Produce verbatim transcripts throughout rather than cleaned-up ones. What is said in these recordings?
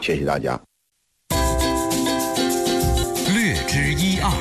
谢谢大家。 略知一二，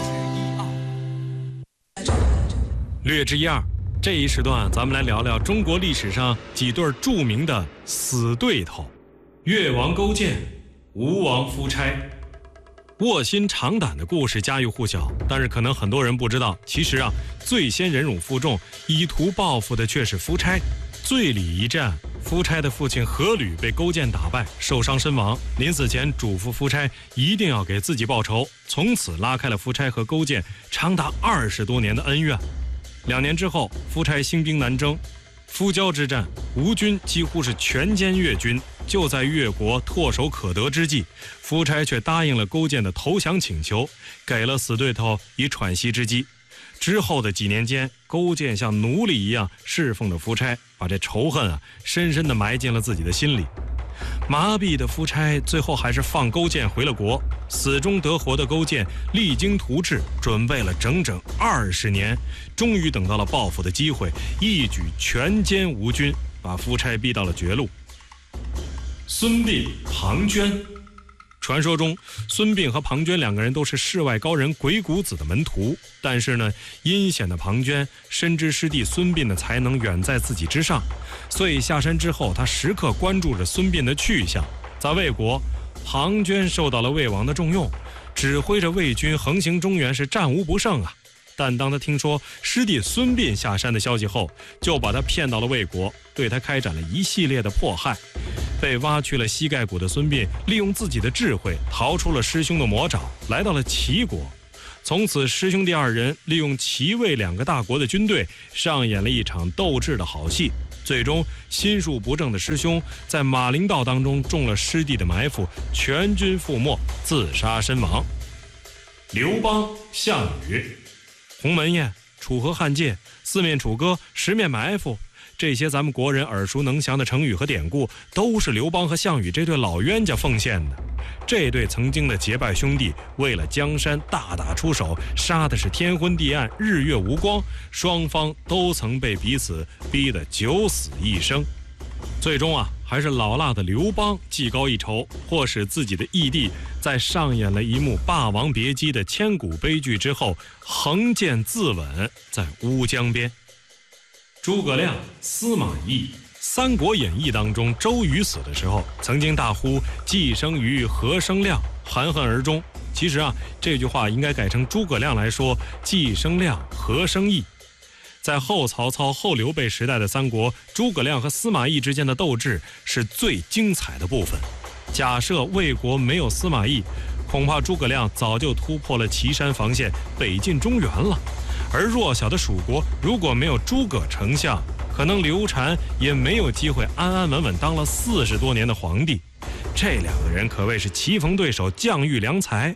略知一二。这一时段，咱们来聊聊中国历史上几对著名的死对头：越王勾践、吴王夫差。卧薪尝胆的故事家喻户晓，但是可能很多人不知道，其实啊，最先忍辱负重、以图报复的却是夫差。醉里一战，夫差的父亲阖闾被勾践打败，受伤身亡。临死前嘱咐夫差一定要给自己报仇，从此拉开了夫差和勾践长达二十多年的恩怨。两年之后，夫差兴兵南征，夫交之战，吴军几乎是全歼越军。就在越国唾手可得之际，夫差却答应了勾践的投降请求，给了死对头以喘息之机。之后的几年间，勾践像奴隶一样侍奉着夫差，把这仇恨啊深深地埋进了自己的心里。麻痹的夫差最后还是放勾践回了国。死中得活的勾践励精图治，准备了整整二十年，终于等到了报复的机会，一举全歼吴军，把夫差逼到了绝路。孙膑、庞涓。传说中，孙膑和庞涓两个人都是世外高人鬼谷子的门徒，但是呢，阴险的庞涓深知师弟孙膑的才能远在自己之上，所以下山之后，他时刻关注着孙膑的去向。在魏国，庞涓受到了魏王的重用，指挥着魏军横行中原，是战无不胜啊。但当他听说师弟孙膑下山的消息后，就把他骗到了魏国，对他开展了一系列的迫害。被挖去了膝盖骨的孙膑利用自己的智慧逃出了师兄的魔爪，来到了齐国。从此师兄弟二人利用齐魏两个大国的军队上演了一场斗智的好戏，最终心术不正的师兄在马陵道当中中了师弟的埋伏，全军覆没，自杀身亡。刘邦、项羽。鸿门宴、楚河汉界、四面楚歌、十面埋伏，这些咱们国人耳熟能详的成语和典故，都是刘邦和项羽这对老冤家奉献的。这对曾经的结拜兄弟，为了江山大打出手，杀的是天昏地暗、日月无光，双方都曾被彼此逼得九死一生。最终啊，还是老辣的刘邦技高一筹，迫使自己的义弟在上演了一幕《霸王别姬》的千古悲剧之后，横剑自刎在乌江边。诸葛亮、司马懿。三国演义当中，周瑜死的时候曾经大呼既生瑜何生亮，含恨而终。其实啊，这句话应该改成诸葛亮来说既生亮何生义。在后曹操后刘备时代的三国，诸葛亮和司马懿之间的斗智是最精彩的部分。假设魏国没有司马懿，恐怕诸葛亮早就突破了岐山防线，北进中原了。而弱小的蜀国如果没有诸葛丞相，可能刘禅也没有机会安安稳稳当了四十多年的皇帝。这两个人可谓是棋逢对手，将遇良才。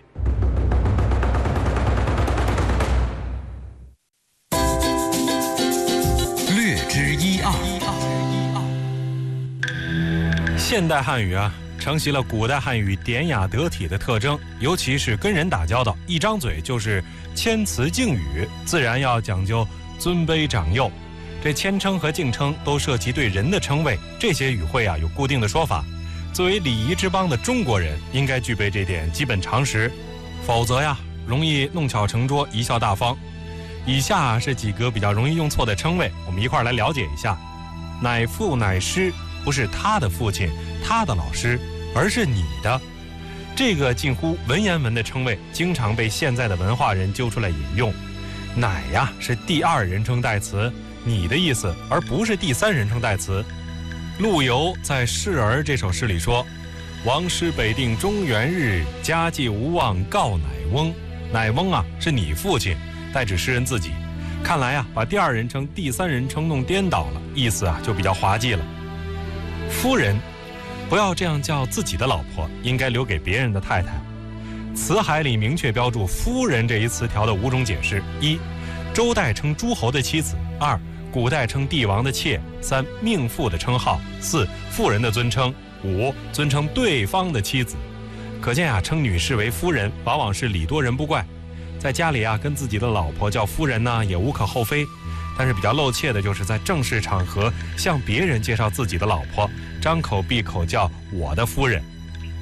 略知一二。 现代汉语啊，承袭了古代汉语典雅得体的特征，尤其是跟人打交道，一张嘴就是谦辞敬语，自然要讲究尊卑长幼。这谦称和敬称都涉及对人的称谓，这些语汇啊有固定的说法。作为礼仪之邦的中国人，应该具备这点基本常识，否则呀，容易弄巧成拙，贻笑大方。以下是几个比较容易用错的称谓，我们一块儿来了解一下。乃父乃师，不是他的父亲、他的老师，而是你的。这个近乎文言文的称谓，经常被现在的文化人揪出来引用。乃呀是第二人称代词，你的意思，而不是第三人称代词。陆游在《示儿》这首诗里说：“王师北定中原日，家祭无忘告乃翁。”乃翁啊是你父亲，代指诗人自己。看来啊，把第二人称、第三人称弄颠倒了，意思啊就比较滑稽了。夫人，不要这样叫自己的老婆，应该留给别人的太太。辞海里明确标注夫人这一词条的五种解释：一、周代称诸侯的妻子；二、古代称帝王的妾；三、命妇的称号；四、妇人的尊称；五、尊称对方的妻子。可见啊，称女士为夫人，往往是礼多人不怪。在家里啊，跟自己的老婆叫夫人呢，也无可厚非。但是比较露怯的就是在正式场合向别人介绍自己的老婆，张口闭口叫我的夫人。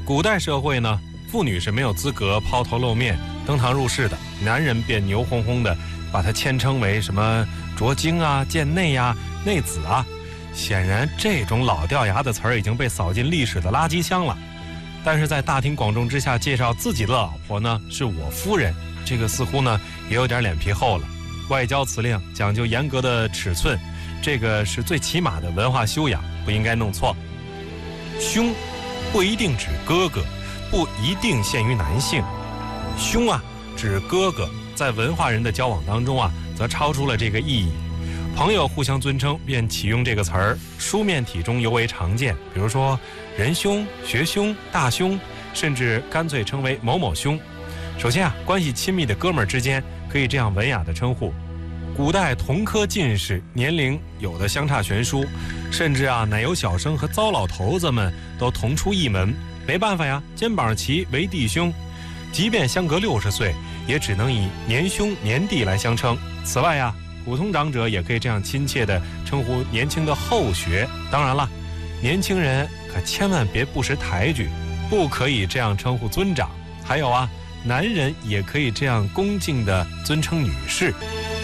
古代社会呢，妇女是没有资格抛头露面登堂入室的，男人便牛哄哄的把它谦称为什么拙精啊、贱内呀、内子啊。显然这种老掉牙的词儿已经被扫进历史的垃圾箱了。但是在大庭广众之下介绍自己的老婆呢是我夫人，这个似乎呢也有点脸皮厚了。外交辞令讲究严格的尺寸，这个是最起码的文化修养，不应该弄错。兄不一定指哥哥，不一定限于男性。兄啊指哥哥，在文化人的交往当中啊，则超出了这个意义。朋友互相尊称便启用这个词儿，书面体中尤为常见，比如说仁兄、学兄、大兄，甚至干脆称为某某兄。首先啊，关系亲密的哥们儿之间可以这样文雅的称呼。古代同科进士年龄有的相差悬殊，甚至啊奶油小生和糟老头子们都同出一门，没办法呀，肩膀齐为弟兄。即便相隔六十岁，也只能以年兄年弟来相称。此外呀，普通长者也可以这样亲切地称呼年轻的后学。当然了，年轻人可千万别不识抬举，不可以这样称呼尊长。还有啊，男人也可以这样恭敬地尊称女士。